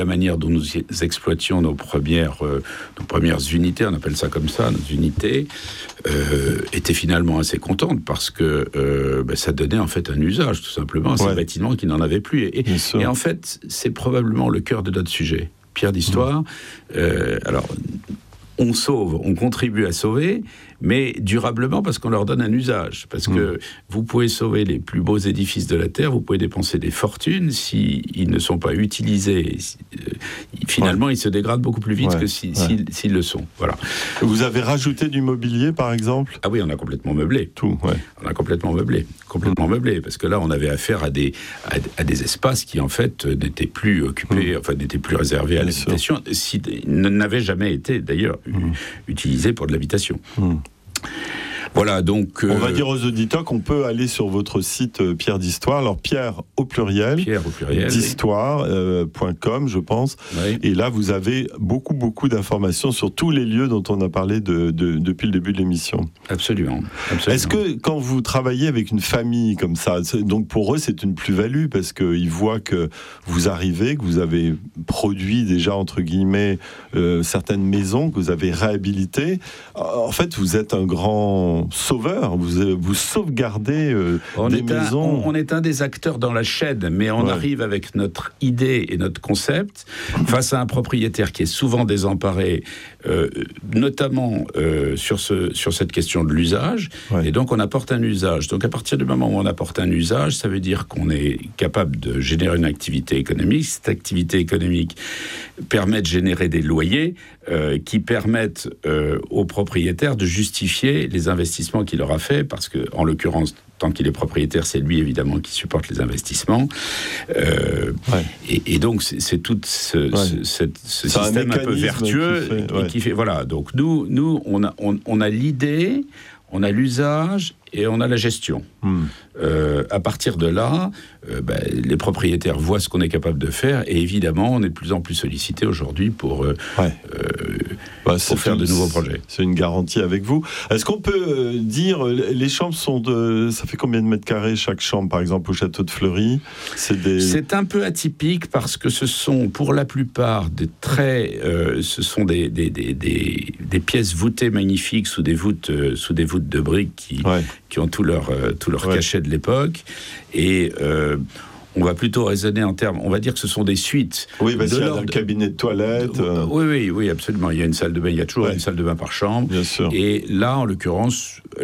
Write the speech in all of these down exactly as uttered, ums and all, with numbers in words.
la manière dont nous exploitions nos premières, euh, nos premières unités, on appelle ça comme ça, nos unités, euh, étaient finalement assez contentes parce que euh, ben, ça donnait en fait un usage, tout simplement, à ces ouais. bâtiments qui n'en avaient plus. Et, et en fait, c'est probablement le cœur de notre sujet. Pierre d'Histoire, mmh. euh, alors... on sauve, on contribue à sauver, mais durablement parce qu'on leur donne un usage. Parce mmh. que vous pouvez sauver les plus beaux édifices de la Terre, vous pouvez dépenser des fortunes, s'ils ne sont pas utilisés, si, euh, finalement ouais. ils se dégradent beaucoup plus vite ouais. que si, ouais. s'ils, s'ils le sont. Voilà. Vous avez rajouté du mobilier, par exemple ? Ah oui, on a complètement meublé. Tout, ouais. On a complètement meublé. Complètement mmh. meublé, parce que là, on avait affaire à des, à, à des espaces qui, en fait, n'étaient plus occupés, mmh. enfin, n'étaient plus réservés à Bien l'habitation, si, n'avaient jamais été, d'ailleurs, Mmh. utilisé pour de l'habitation. Mmh. Voilà, donc... Euh, on va dire aux auditeurs qu'on peut aller sur votre site euh, Pierre d'Histoire. Alors, Pierre au pluriel, Pierre au pluriel d'histoire point com, euh, je pense. Oui. Et là, vous avez beaucoup, beaucoup d'informations sur tous les lieux dont on a parlé de, de, depuis le début de l'émission. Absolument, absolument. Est-ce que quand vous travaillez avec une famille comme ça, donc pour eux, c'est une plus-value parce qu'ils voient que vous arrivez, que vous avez produit déjà, entre guillemets, euh, certaines maisons, que vous avez réhabilitées. En fait, vous êtes un grand... sauveur, vous, vous sauvegardez euh, on des est maisons. Un, on, on est un des acteurs dans la chaîne, mais on ouais. arrive avec notre idée et notre concept face à un propriétaire qui est souvent désemparé, euh, notamment euh, sur, ce, sur cette question de l'usage, ouais. et donc on apporte un usage. Donc à partir du moment où on apporte un usage, ça veut dire qu'on est capable de générer une activité économique. Cette activité économique permet de générer des loyers euh, qui permettent euh, aux propriétaires de justifier les investissements qu'il aura fait, parce que, en l'occurrence, tant qu'il est propriétaire, c'est lui évidemment qui supporte les investissements. Euh, ouais. et, et donc c'est, c'est tout ce, ouais. ce, cette, ce système un, un peu vertueux qui fait, ouais. et qui fait. Voilà. Donc nous, nous, on a, on, on a l'idée, on a l'usage et on a la gestion. Mmh. Euh, à partir de là, euh, ben, les propriétaires voient ce qu'on est capable de faire, et évidemment, on est de plus en plus sollicité aujourd'hui pour, euh, ouais. euh, bah, pour faire de nouveaux projets. C'est une garantie avec vous. Est-ce qu'on peut euh, dire, les chambres sont de... Ça fait combien de mètres carrés chaque chambre, par exemple, au château de Fleury ? C'est, des... C'est un peu atypique parce que ce sont, pour la plupart, des très, euh, ce sont des, des, des, des, des pièces voûtées magnifiques sous des voûtes, euh, sous des voûtes de briques qui, ouais. qui ont tout leur, euh, tout leur ouais. cachet de l'époque. Et euh, on va plutôt raisonner en termes, on va dire que ce sont des suites. Oui, parce qu'il y a un cabinet de toilette. Euh... Oui, oui, oui, absolument. Il y a une salle de bain, il y a toujours ouais. une salle de bain par chambre. Bien sûr. Et là, en l'occurrence, elle...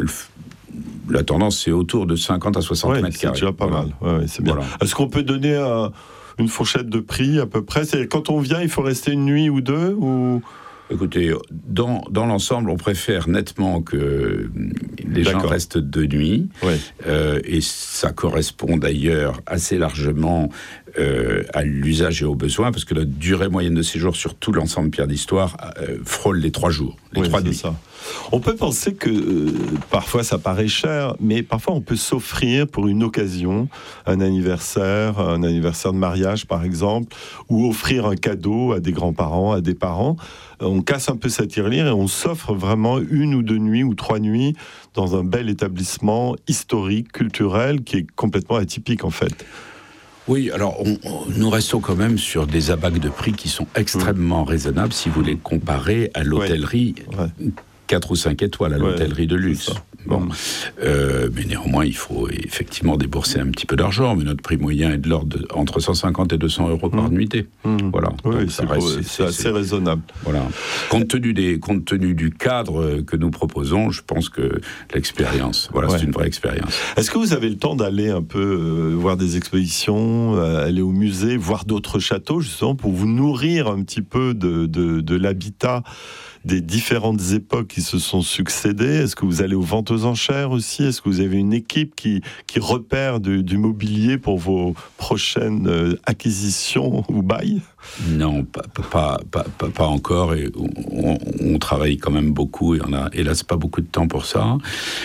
la tendance, c'est autour de cinquante à soixante ouais, mètres carrés. C'est déjà pas voilà. mal. Ouais, c'est bien. Voilà. Est-ce qu'on peut donner un, une fourchette de prix à peu près ? C'est, quand on vient, il faut rester une nuit ou deux ou... Écoutez, dans, dans l'ensemble, on préfère nettement que les D'accord. gens restent de nuit. Ouais. Euh, et ça correspond d'ailleurs assez largement euh, à l'usage et aux besoins, parce que la durée moyenne de séjour sur tout l'ensemble Pierre d'Histoire euh, frôle les trois jours, les oui, trois c'est nuits. Ça. On peut penser que euh, parfois ça paraît cher, mais parfois on peut s'offrir pour une occasion, un anniversaire, un anniversaire de mariage par exemple, ou offrir un cadeau à des grands-parents, à des parents. On casse un peu sa tirelire et on s'offre vraiment une ou deux nuits ou trois nuits dans un bel établissement historique, culturel, qui est complètement atypique en fait. Oui, alors on, on, nous restons quand même sur des abacs de prix qui sont extrêmement mmh. raisonnables si vous les comparez à l'hôtellerie ouais. Ouais. quatre ou cinq étoiles, à l'hôtellerie ouais, de luxe. Bon, mmh. euh, mais néanmoins, il faut effectivement débourser un petit peu d'argent, mais notre prix moyen est de l'ordre de, entre cent cinquante et deux cents euros par mmh. nuitée. Mmh. Voilà. Oui, Donc, ça c'est, reste, c'est, c'est, c'est assez c'est, raisonnable. Voilà. Compte tenu, des, compte tenu du cadre que nous proposons, je pense que l'expérience, voilà, ouais. c'est une vraie expérience. Est-ce que vous avez le temps d'aller un peu euh, voir des expositions, euh, aller au musée, voir d'autres châteaux, justement, pour vous nourrir un petit peu de, de, de l'habitat des différentes époques qui se sont succédées? Est-ce que vous allez aux ventes aux enchères aussi? Est-ce que vous avez une équipe qui, qui repère du, du mobilier pour vos prochaines euh, acquisitions ou bails? Non, pas, pas, pas, pas, pas encore. Et on, on travaille quand même beaucoup et on a, hélas, pas beaucoup de temps pour ça.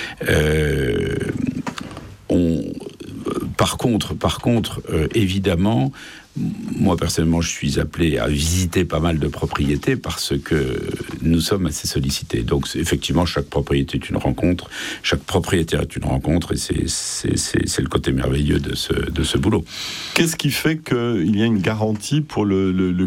Euh, on, par contre, par contre euh, évidemment, moi, personnellement, je suis appelé à visiter pas mal de propriétés parce que nous sommes assez sollicités. Donc, effectivement, chaque propriété est une rencontre, chaque propriétaire est une rencontre, et c'est, c'est, c'est, c'est le côté merveilleux de ce, de ce boulot. Qu'est-ce qui fait qu'il y a une garantie pour le, le, le client ?